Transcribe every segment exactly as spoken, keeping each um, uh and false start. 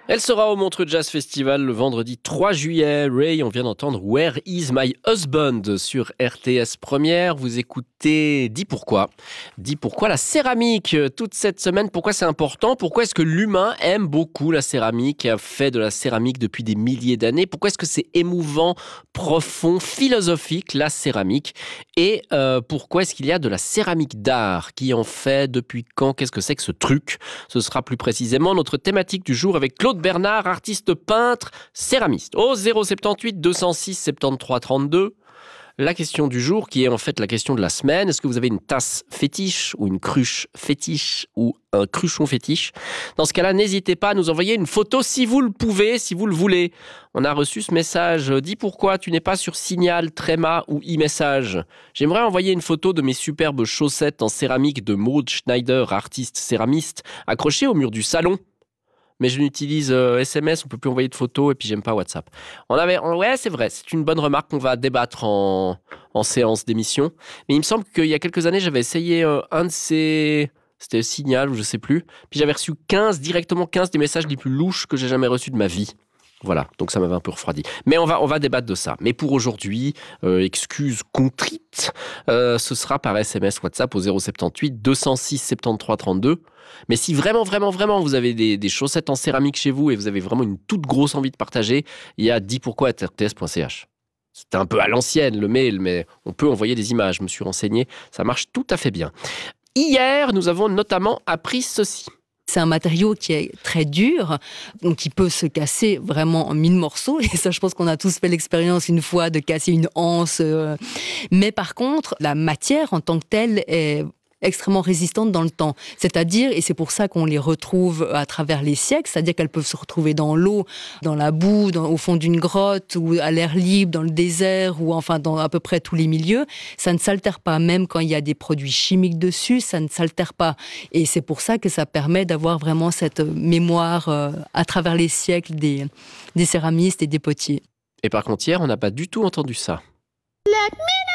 Elle sera au Montreux Jazz Festival le vendredi trois juillet. Ray, on vient d'entendre Where is my husband sur R T S Première. Vous écoutez Dis pourquoi. Dis pourquoi la céramique toute cette semaine. Pourquoi c'est important? Pourquoi est-ce que l'humain aime beaucoup la céramique et a fait de la céramique depuis des milliers d'années? Pourquoi est-ce que c'est émouvant, profond, philosophique la céramique? Et euh, pourquoi est-ce qu'il y a de la céramique d'art? Qui en fait? Depuis quand? Qu'est-ce que c'est que ce truc? Ce sera plus précisément notre thématique du jour avec Claude Bernard, artiste peintre, céramiste. Au zéro soixante-dix-huit deux cent six soixante-treize trente-deux. La question du jour qui est en fait la question de la semaine. Est-ce que vous avez une tasse fétiche ou une cruche fétiche ou un cruchon fétiche? Dans ce cas-là, n'hésitez pas à nous envoyer une photo si vous le pouvez, si vous le voulez. On a reçu ce message. Dis pourquoi tu n'es pas sur Signal, Tréma ou e-message. J'aimerais envoyer une photo de mes superbes chaussettes en céramique de Maud Schneider, artiste céramiste, accrochées au mur du salon. Mais je n'utilise euh, S M S, on peut plus envoyer de photos et puis j'aime pas WhatsApp. On avait, on, ouais, c'est vrai, c'est une bonne remarque qu'on va débattre en, en séance d'émission. Mais il me semble qu'il y a quelques années, j'avais essayé euh, un de ces... C'était Signal ou je sais plus. Puis j'avais reçu quinze, directement quinze des messages les plus louches que j'ai jamais reçus de ma vie. Voilà, donc ça m'avait un peu refroidi. Mais on va, on va débattre de ça. Mais pour aujourd'hui, euh, excuse contrite, euh, ce sera par S M S WhatsApp au zéro soixante-dix-huit deux cent six soixante-treize trente-deux. Mais si vraiment, vraiment, vraiment, vous avez des, des chaussettes en céramique chez vous et vous avez vraiment une toute grosse envie de partager, il y a dis pourquoi à r t s point c h. C'était un peu à l'ancienne, le mail, mais on peut envoyer des images. Je me suis renseigné, ça marche tout à fait bien. Hier, nous avons notamment appris ceci. C'est un matériau qui est très dur, donc qui peut se casser vraiment en mille morceaux. Et ça, je pense qu'on a tous fait l'expérience une fois de casser une anse. Mais par contre, la matière en tant que telle est extrêmement résistantes dans le temps. C'est-à-dire, et c'est pour ça qu'on les retrouve à travers les siècles, c'est-à-dire qu'elles peuvent se retrouver dans l'eau, dans la boue, dans, au fond d'une grotte, ou à l'air libre, dans le désert, ou enfin dans à peu près tous les milieux. Ça ne s'altère pas, même quand il y a des produits chimiques dessus, ça ne s'altère pas. Et c'est pour ça que ça permet d'avoir vraiment cette mémoire euh, à travers les siècles des, des céramistes et des potiers. Et par contre, hier, on n'a pas du tout entendu ça. Let me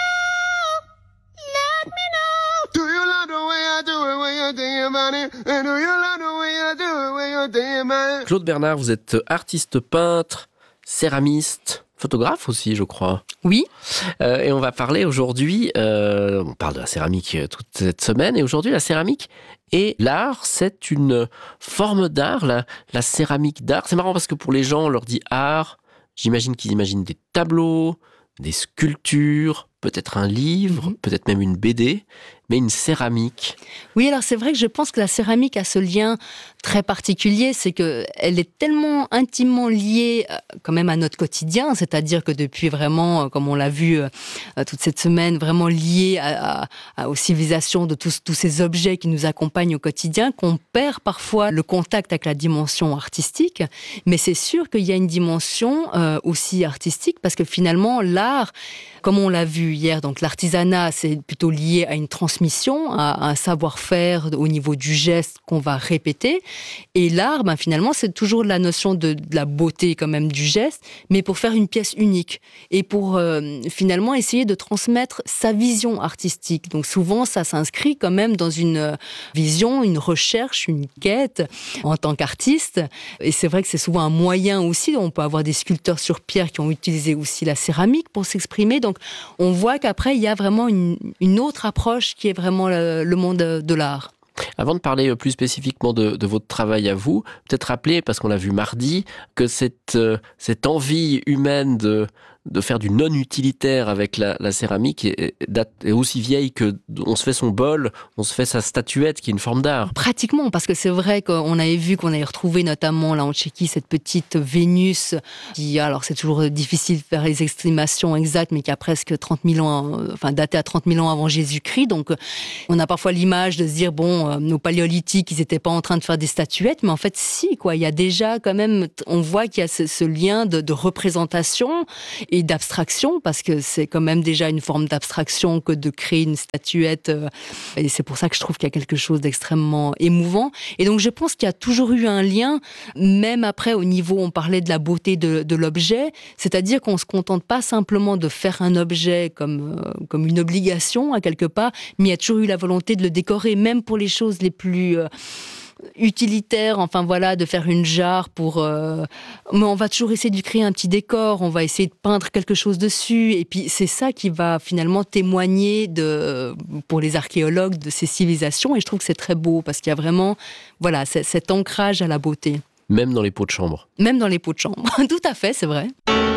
know, let me know. Do you love the way I do it when you're thinking about it? And do you love the way I do it when you're thinking about it? Claude Bernard, vous êtes artiste peintre, céramiste, photographe aussi, je crois. Oui. Euh, et on va parler aujourd'hui, euh, on parle de la céramique toute cette semaine, et aujourd'hui la céramique et l'art, c'est une forme d'art, la, la céramique d'art. C'est marrant parce que pour les gens, on leur dit art, j'imagine qu'ils imaginent des tableaux, des sculptures, peut-être un livre, mmh. peut-être même une B D, mais une céramique. Oui, alors c'est vrai que je pense que la céramique a ce lien très particulier, c'est qu'elle est tellement intimement liée quand même à notre quotidien, c'est-à-dire que depuis vraiment, comme on l'a vu euh, toute cette semaine, vraiment liée à, à, aux civilisations de tous, tous ces objets qui nous accompagnent au quotidien, qu'on perd parfois le contact avec la dimension artistique, mais c'est sûr qu'il y a une dimension euh, aussi artistique, parce que finalement, l'art, comme on l'a vu hier, donc l'artisanat, c'est plutôt lié à une transmission, à un savoir-faire au niveau du geste qu'on va répéter. Et l'art, ben finalement, c'est toujours la notion de, de la beauté quand même du geste, mais pour faire une pièce unique et pour euh, finalement essayer de transmettre sa vision artistique. Donc souvent, ça s'inscrit quand même dans une vision, une recherche, une quête en tant qu'artiste. Et c'est vrai que c'est souvent un moyen aussi. On peut avoir des sculpteurs sur pierre qui ont utilisé aussi la céramique pour s'exprimer. Donc on voit qu'après, il y a vraiment une, une autre approche qui est vraiment le, le monde de, de l'art. Avant de parler plus spécifiquement de, de votre travail à vous, peut-être rappeler, parce qu'on l'a vu mardi, que cette, euh, cette envie humaine de, de faire du non-utilitaire avec la, la céramique est, est aussi vieille que on se fait son bol, on se fait sa statuette qui est une forme d'art. Pratiquement, parce que c'est vrai qu'on avait vu qu'on avait retrouvé notamment là en Tchéquie cette petite Vénus qui, alors c'est toujours difficile de faire les estimations exactes, mais qui a presque trente mille ans, enfin daté à trente mille ans avant Jésus-Christ. Donc on a parfois l'image de se dire bon, nos paléolithiques, ils n'étaient pas en train de faire des statuettes, mais en fait si, quoi. Il y a déjà quand même, on voit qu'il y a ce, ce lien de, de représentation et d'abstraction, parce que c'est quand même déjà une forme d'abstraction que de créer une statuette. Et c'est pour ça que je trouve qu'il y a quelque chose d'extrêmement émouvant. Et donc je pense qu'il y a toujours eu un lien, même après au niveau, on parlait de la beauté de, de l'objet, c'est-à-dire qu'on ne se contente pas simplement de faire un objet comme, euh, comme une obligation à quelque part, mais il y a toujours eu la volonté de le décorer, même pour les choses les plus... Euh, utilitaire, enfin voilà, de faire une jarre pour... Euh, mais on va toujours essayer de créer un petit décor, on va essayer de peindre quelque chose dessus, et puis c'est ça qui va finalement témoigner de, pour les archéologues de ces civilisations, et je trouve que c'est très beau, parce qu'il y a vraiment voilà, cet ancrage à la beauté. Même dans les pots de chambre. Même dans les pots de chambre, tout à fait, c'est vrai.